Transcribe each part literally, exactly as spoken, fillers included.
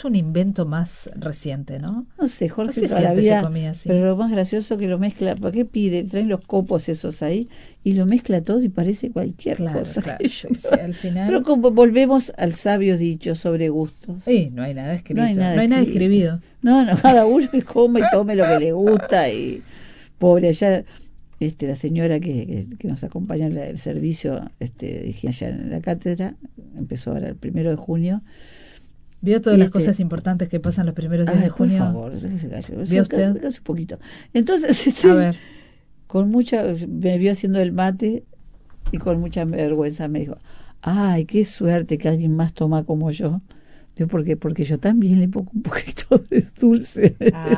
es un invento más reciente, ¿no? No sé, Jorge, no sé toda si la antes vida, se comía así. pero lo más gracioso que lo mezcla, ¿para qué pide? Traen los copos esos ahí y lo mezcla todo y parece cualquier Claro, cosa. claro, que yo sí, sí, al final... Pero como volvemos al sabio dicho sobre gustos. Sí, no hay nada escrito, No hay nada, no hay nada escrito. escribido. No, no, cada uno que come y tome lo que le gusta y pobre allá, este, la señora que, que, que nos acompaña en el servicio, este, dije allá en la cátedra, empezó ahora el primero de junio. ¿Vio todas y las este, cosas importantes que pasan los primeros días ay, de junio? por favor, déjese callar. ¿Vio usted? Casi un poquito. Entonces, este, a ver, con mucha, me vio haciendo el mate y con mucha vergüenza me dijo, ay, qué suerte que alguien más toma como yo. Yo, porque porque yo también le pongo un poquito de dulce.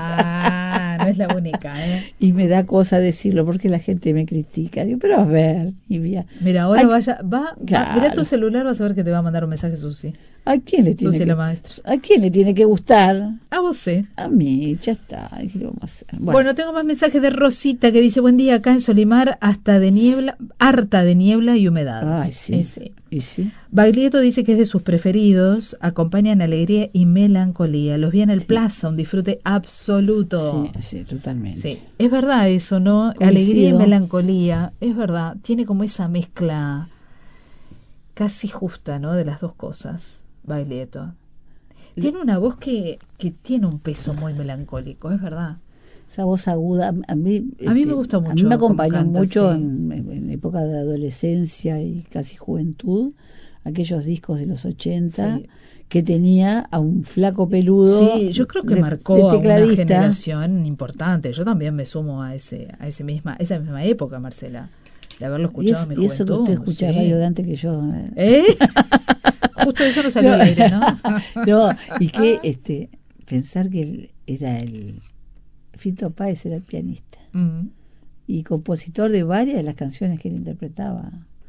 Ah, no es la única, ¿eh? Y me da cosa decirlo porque la gente me critica. Digo, pero a ver, Livia. Mira, ahora ¿A, vaya, va, claro. va, mira tu celular, vas a ver que te va a mandar un mensaje Susi. ¿A quién le tiene Susi que, la maestra. ¿A quién le tiene que gustar? A vos sí. A mí, ya está. ¿Qué vamos a hacer? Bueno. bueno, tengo más mensajes de Rosita que dice, buen día, acá en Solimar, hasta de niebla, harta de niebla y humedad. Ay, sí. Eh, sí. ¿Y sí? Baglietto dice que es de sus preferidos, acompañan alegría y melancolía. Los vi en el sí. Plaza, un disfrute absoluto. Sí, sí, totalmente. Sí, es verdad eso, ¿no? Coincido. Alegría y melancolía, es verdad, tiene como esa mezcla casi justa, ¿no? De las dos cosas, Baglietto. Tiene una voz que, que tiene un peso muy melancólico, es verdad. Esa voz aguda, a mí, a mí este, me gusta mucho. A mí me acompañó canta, mucho sí. en, en época de adolescencia y casi juventud, aquellos discos de los ochenta, sí. que tenía a un flaco peludo. Sí, yo creo que de, marcó de a una generación importante. Yo también me sumo a ese a ese misma esa misma época, Marcela, de haberlo escuchado y en mi y juventud. Y eso que usted escucha sí. radio de antes que yo. ¿Eh? Justo eso no salió no. al aire, ¿no? No, y que este pensar que él era el Fito Páez era el pianista mm. y compositor de varias de las canciones que él interpretaba.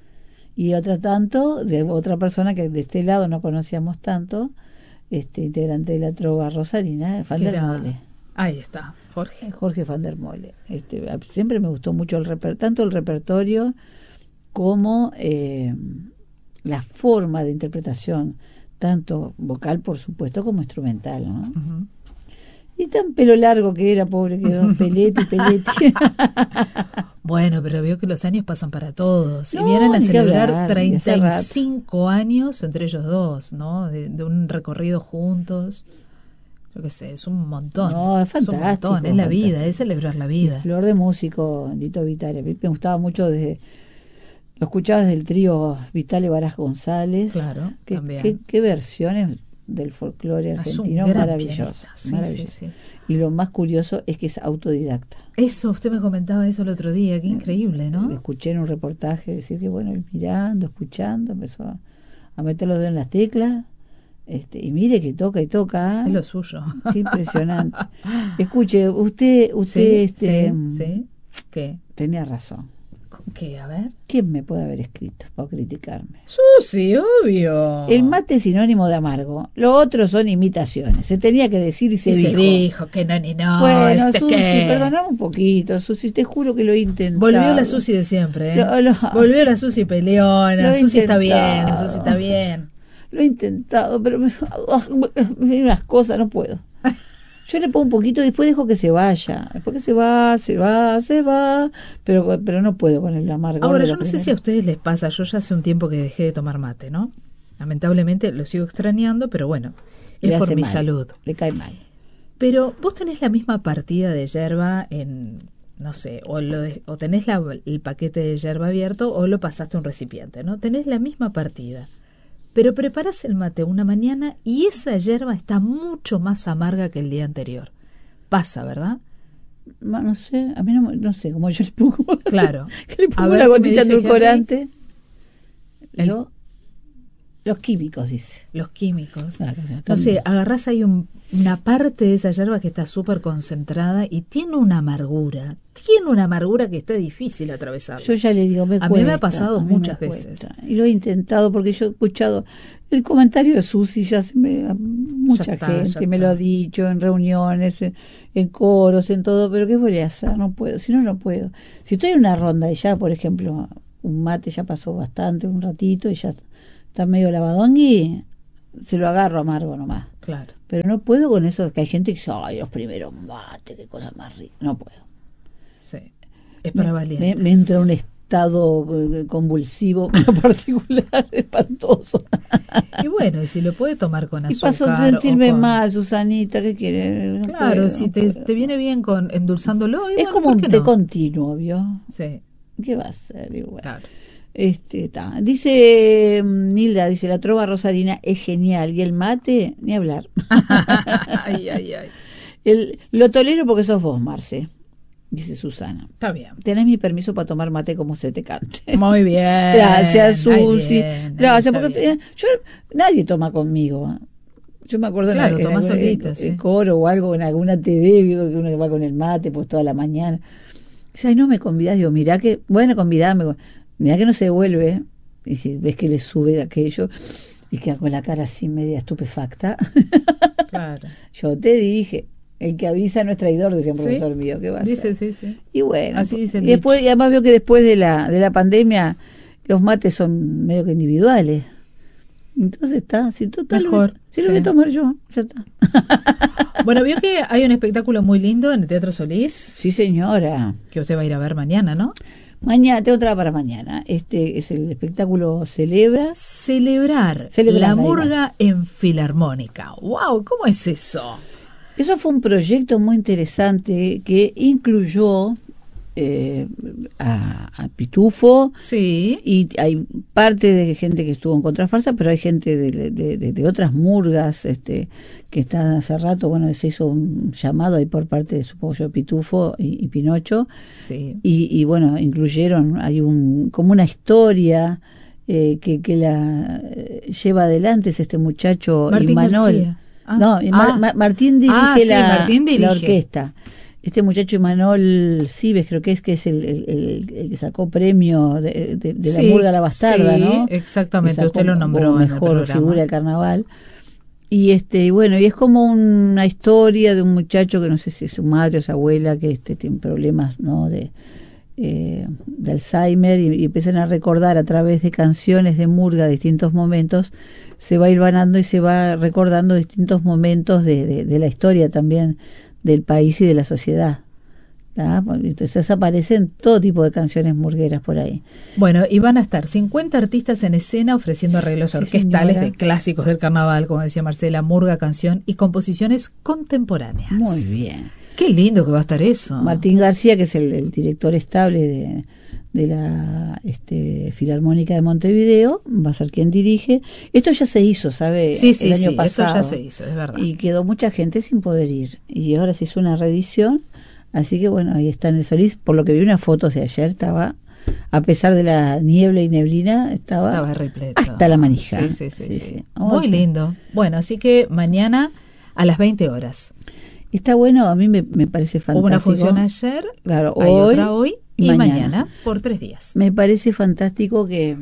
Y otra tanto, de otra persona que de este lado no conocíamos tanto, este integrante de la trova rosarina, Van der Mole. Ahí está, Jorge. Jorge Van der Mole. Este, siempre me gustó mucho el reper, tanto el repertorio como eh, la forma de interpretación, tanto vocal, por supuesto, como instrumental, ¿no? Uh-huh. Y tan pelo largo que era, pobre, quedó pelete y pelete. Bueno, pero veo que los años pasan para todos. Y no, vienen a celebrar hablar, treinta y cinco años entre ellos dos, ¿no? De, de un recorrido juntos. Yo qué sé, es un montón. No, es fantástico. Es un montón, es la vida, es celebrar la vida. Y flor de músico, Lito Vitale. A mí me gustaba mucho desde... Lo escuchaba desde el trío Vitale Barajas González. Claro, ¿Qué, también. Qué, qué versiones del folclore argentino maravillosas. Sí, maravillosa. sí, sí. Y lo más curioso es que es autodidacta. Eso, usted me comentaba eso el otro día, qué increíble, ¿no? Escuché en un reportaje decir que, bueno, mirando, escuchando, empezó a, a meter los dedos en las teclas, este, y mire que toca y toca. Es lo suyo. Qué impresionante. Escuche, usted, usted, sí, este, sí, sí. ¿Qué? Tenía razón. ¿Qué? A ver. ¿Quién me puede haber escrito para criticarme? Susi, obvio. El mate es sinónimo de amargo. Lo otro son imitaciones. Se tenía que decir y se y dijo. Se dijo que no ni no. Bueno, este Susi, qué. perdoname un poquito. Susi, te juro que lo he intentado. Volvió la Susi de siempre, ¿eh? Lo, lo, Volvió la Susi peleona. Susi está bien, Susi está bien. Lo he intentado, pero me, me unas cosas, no puedo. Yo le pongo un poquito y después dejo que se vaya. Después que se va, se va, se va. Pero, pero no puedo con el amargo. Ahora, yo no primero. sé si a ustedes les pasa. Yo ya hace un tiempo que dejé de tomar mate, ¿no? Lamentablemente lo sigo extrañando, pero bueno, es le por mi mal, salud. Le cae mal. Pero vos tenés la misma partida de yerba en, no sé, o, lo de, o tenés la, el paquete de yerba abierto o lo pasaste a un recipiente, ¿no? Tenés la misma partida. Pero preparás el mate una mañana y esa yerba está mucho más amarga que el día anterior. Pasa, ¿verdad? No, no sé, a mí no, no sé, como yo le pongo, claro. que le pongo una gotita edulcorante. Lo, los químicos, dice. Los químicos. Claro, no sé, agarrás ahí un, una parte de esa yerba que está súper concentrada y tiene una amargura. Tiene una amargura que está difícil atravesar. Yo ya le digo, me a cuesta. A mí me ha pasado muchas me veces. Y lo he intentado porque yo he escuchado el comentario de Susi, ya se me, mucha ya está, gente me lo ha dicho en reuniones, en, en coros, en todo, pero ¿qué voy a hacer? No puedo, si no, no puedo. Si estoy en una ronda y ya, por ejemplo, un mate ya pasó bastante, un ratito, y ya está medio lavadongui, se lo agarro amargo nomás. Claro. Pero no puedo con eso, que hay gente que dice, ay, los primeros mates, qué cosa más rica. No puedo. Sí. Es para me, valientes. Me, me entra un estado convulsivo particular, espantoso. Y bueno, y si lo puede tomar con azúcar. Y paso a sentirme con... mal, Susanita, ¿qué quiere? No claro, puedo, si no te, puedo. te viene bien con endulzándolo. Y es bueno, como un ¿por qué té no? continuo, ¿vio? Sí. ¿Qué va a ser? Igual. Claro. Este, ta. Dice Nilda, dice, la trova rosarina es genial, y el mate, ni hablar. ay, ay, ay. El, lo tolero porque sos vos, Marce, dice Susana. Está bien. Tenés mi permiso para tomar mate como se te cante. Muy bien. Gracias, Susi. Bien, Gracias, porque bien. yo, nadie toma conmigo. Yo me acuerdo claro, en, en, tomás algún, solita, en, sí. en coro o algo, en alguna T V, digo, que uno va con el mate pues toda la mañana. Dice, ay, no me convidás. Digo, mirá que, bueno, convidame. Mirá que no se vuelve. Y si ves que le sube aquello y queda con la cara así media estupefacta. Claro. Yo te dije, el que avisa no es traidor, decía un ¿Sí? profesor mío, ¿qué va a Dice, hacer? sí, sí. Y bueno, así dice el y después, dicho. y además veo que después de la, de la pandemia los mates son medio que individuales. Entonces está, si total, Mejor, si sí. lo voy a tomar yo, ya está. Bueno, vio que hay un espectáculo muy lindo en el Teatro Solís. Sí, señora. Que usted va a ir a ver mañana, ¿no? Mañana, tengo otra para mañana. Este es el espectáculo Celebra. Celebrar, Celebrar la murga en filarmónica. ¡Wow! ¿Cómo es eso? Eso fue un proyecto muy interesante que incluyó eh, a, a Pitufo. Sí. Y hay parte de gente que estuvo en Contrafarsa, pero hay gente de, de, de, de otras murgas este, que están hace rato. Bueno, se hizo un llamado ahí por parte de, supongo yo, Pitufo y, y Pinocho. Sí. Y, y bueno, incluyeron, hay un como una historia eh, que, que la eh, lleva adelante es este muchacho Martín Imanol. García. Ah. No, Mar, ah. Ma, Martín dirige, ah, sí, la, Martín dirige la orquesta. Este muchacho Imanol Cibes, creo que es que es el, el, el, el que sacó premio de, de, de sí, la Murga La Bastarda, sí, ¿no? Exactamente, usted lo nombró como en mejor el figura de carnaval. Y este, bueno, y es como una historia de un muchacho que no sé si es su madre o su abuela que este tiene problemas, ¿no? de eh, de Alzheimer y, y empiezan a recordar a través de canciones de murga distintos momentos, se va hilvanando y se va recordando distintos momentos de, de, de la historia también del país y de la sociedad. ¿Ah? Entonces aparecen todo tipo de canciones murgueras por ahí. Bueno, y van a estar cincuenta artistas en escena ofreciendo arreglos Sí, orquestales señora. de clásicos del carnaval, como decía Marcela, murga, canción y composiciones contemporáneas. Muy bien. Qué lindo que va a estar eso. Martín García, que es el, el director estable de, de la este, Filarmónica de Montevideo, va a ser quien dirige. Esto ya se hizo, ¿sabe? Sí, sí, el año sí, pasado. eso ya se hizo, es verdad. Y quedó mucha gente sin poder ir. Y ahora se hizo una reedición. Así que bueno, ahí está en el Solís. Por lo que vi unas fotos de ayer, estaba, a pesar de la niebla y neblina, estaba, estaba repleto. Hasta la manija. Sí, sí, sí. sí, sí. sí. Muy Okay. lindo. Bueno, así que mañana a las veinte horas. Está bueno, a mí me, me parece fantástico. Hubo una función ayer, claro, hay hoy, otra hoy y, y mañana. mañana por tres días. Me parece fantástico que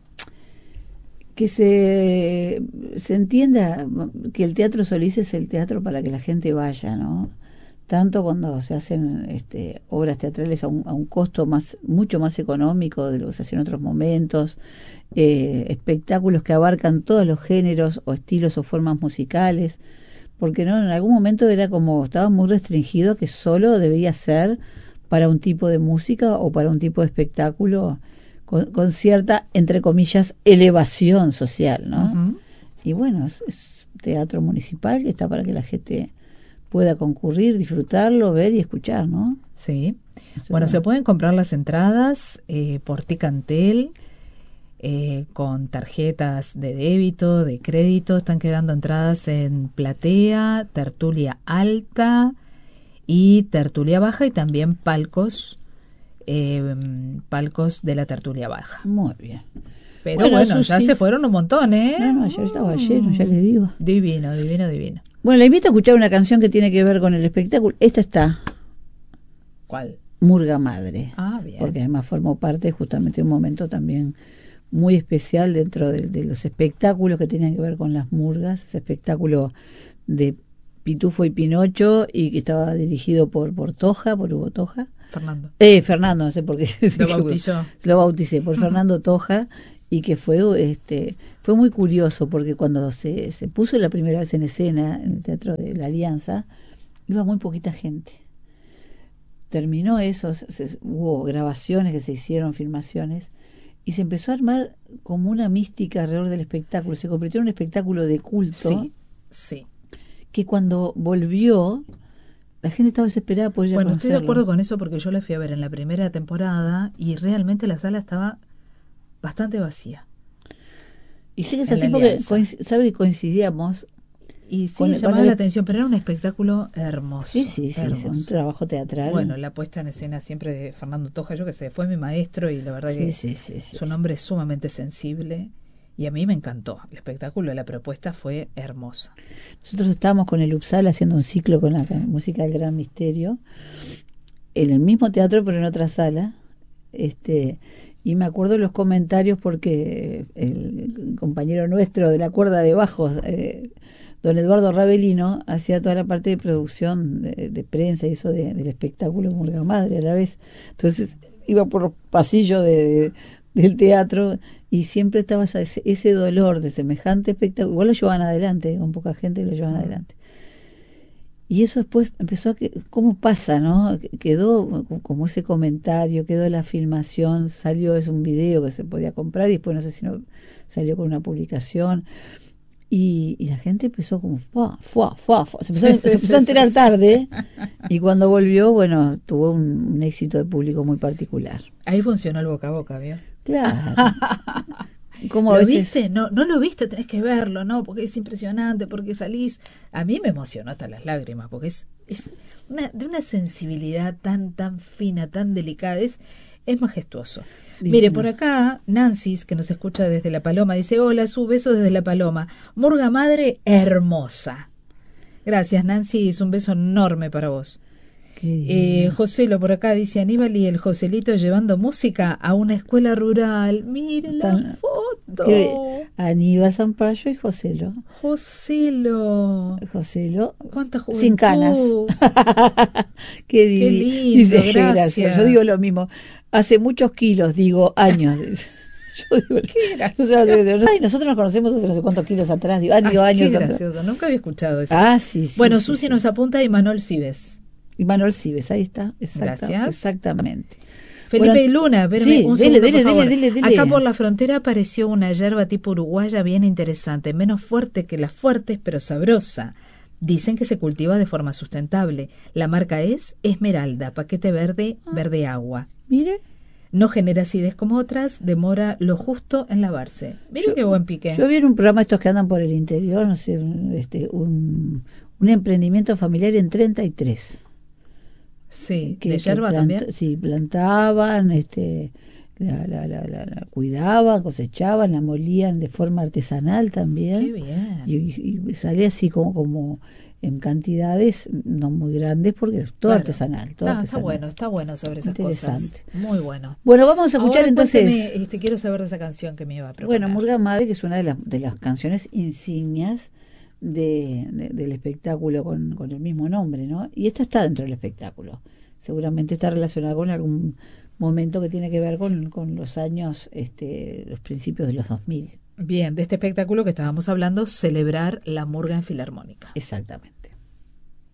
que se, se entienda que el Teatro Solís es el teatro para que la gente vaya, ¿no? Tanto cuando se hacen este, obras teatrales a un, a un costo más mucho más económico de lo que se hace en otros momentos, eh, espectáculos que abarcan todos los géneros o estilos o formas musicales, porque no en algún momento era como estaba muy restringido que solo debía ser para un tipo de música o para un tipo de espectáculo con, con cierta, entre comillas, elevación social, ¿no? Uh-huh. Y bueno, es, es teatro municipal que está para que la gente pueda concurrir, disfrutarlo, ver y escuchar, ¿no? Sí. Eso Bueno, es. se pueden comprar las entradas eh, por Ticantel, eh, con tarjetas de débito, de crédito. Están quedando entradas en Platea, Tertulia Alta y Tertulia Baja, y también palcos, eh, palcos de la Tertulia Baja. Muy bien. Pero Bueno, bueno, eso ya sí. se fueron un montón, ¿eh? No, no, ayer estaba lleno, ya les digo. Divino, divino, divino. Bueno, le invito a escuchar una canción que tiene que ver con el espectáculo. Esta está, ¿Cuál? Murga Madre. Ah, bien. Porque además formó parte justamente de un momento también muy especial dentro de, de los espectáculos que tenían que ver con las murgas. Ese espectáculo de Pitufo y Pinocho, y que estaba dirigido por, por Toja, por Hugo Toja. Fernando. Eh, Fernando, no sé por qué. Lo bautizó. Lo bauticé, por Fernando Toja. y que fue este fue muy curioso porque cuando se, se puso la primera vez en escena en el Teatro de la Alianza, iba muy poquita gente. Terminó eso, se, hubo grabaciones que se hicieron, filmaciones, y se empezó a armar como una mística alrededor del espectáculo, se convirtió en un espectáculo de culto, sí, sí. que cuando volvió, la gente estaba desesperada por ir a Bueno, conocerlo. estoy de acuerdo con eso porque yo la fui a ver en la primera temporada y realmente la sala estaba bastante vacía. Y sí que es en así la porque Alianza. coinc- sabe que coincidíamos. Y sí, Con- llamaba con el- la atención, pero era un espectáculo hermoso. Sí, sí, sí, es hermoso. un trabajo teatral. Bueno, la puesta en escena siempre de Fernando Toja, yo que sé, fue mi maestro y la verdad Sí, que sí, sí, sí, su sí. nombre es sumamente sensible y a mí me encantó. El espectáculo, la propuesta fue hermosa. Nosotros estábamos con el UPSAL haciendo un ciclo con la con música del Gran Misterio, en el mismo teatro pero en otra sala, este y me acuerdo los comentarios porque el compañero nuestro de la cuerda de bajos, eh, don Eduardo Ravelino, hacía toda la parte de producción de, de prensa y eso de, del espectáculo Murga Madre a la vez. Entonces iba por los pasillos de, de- del teatro y siempre estaba esa- ese, ese dolor de semejante espectáculo. Igual lo llevaban adelante, con poca gente lo llevaban Mm. adelante. Y eso después empezó a que, ¿cómo pasa, no? Quedó como ese comentario, quedó la filmación, salió, es un video que se podía comprar y después no sé si no salió con una publicación. Y, y la gente empezó como, fuá, fuá, fuá, fuá. Se empezó, Sí, a- sí, se empezó sí, a enterar sí. tarde y cuando volvió, bueno, tuvo un, un éxito de público muy particular. Ahí funcionó el boca a boca, ¿vio? Claro. Como a ¿Lo veces, viste? No, no lo viste, tenés que verlo, ¿no? Porque es impresionante, porque salís. A mí me emocionó hasta las lágrimas, porque es, es una, de una sensibilidad tan, tan fina, tan delicada, es, es majestuoso. Divino. Mire, por acá, Nancy, que nos escucha desde La Paloma, dice, hola, su beso desde La Paloma. Murga Madre, hermosa. Gracias, Nancy, es un beso enorme para vos. qué Eh, divino. Joselo por acá dice Aníbal y el Joselito llevando música a una escuela rural. Miren la Tan- foto. qué- Aníbal Zampayo y Joselo. Joselo. Joselo, Cuánta juventud. sin canas. Qué, divi- Qué lindo, dice, gracias. Yo digo lo mismo. Hace muchos kilos, digo, años. Yo digo, Qué gracioso. Ay, nosotros nos conocemos hace no sé cuántos kilos atrás. Digo, ah, digo, Ay, qué años atrás. gracioso. Nunca había escuchado eso. Ah, sí, sí. bueno, sí, Susi sí. nos apunta y Manuel Cibes. Y Manuel Cibes, ahí está. Exacta, Gracias. Exactamente. Felipe Bueno, y Luna, verme sí, un dele, segundo, dele, por favor. dele, dele, dele. Acá por la frontera apareció una yerba tipo uruguaya bien interesante, menos fuerte que las fuertes, pero sabrosa. Dicen que se cultiva de forma sustentable. La marca es Esmeralda, paquete verde, verde agua. Mire. No genera acidez como otras, demora lo justo en lavarse. Mire Yo- qué buen pique. Yo vi en un programa estos que andan por el interior, no sé, un, este, un, un emprendimiento familiar en treinta y tres. Sí, que, de que yerba planta- también. Sí, plantaban, este, la, la, la, la, la cuidaban, cosechaban, la molían de forma artesanal también. Qué bien. Y, y, y salía así como, como en cantidades no muy grandes porque es todo Claro. artesanal. Todo Ah, está artesanal. bueno, está bueno sobre esas cosas. Interesante. Muy bueno. Bueno, vamos a escuchar Ahora entonces. cuénteme, este, quiero saber de esa canción que me iba a proponer. Bueno, Murga Madre, que es una de las, de las canciones insignias de, de- del espectáculo con, con el mismo nombre, ¿no? Y esta está dentro del espectáculo. Seguramente está relacionada con algún momento que tiene que ver con, con los años, este, los principios de los dos mil. Bien, de este espectáculo que estábamos hablando, celebrar la murga en filarmónica. Exactamente.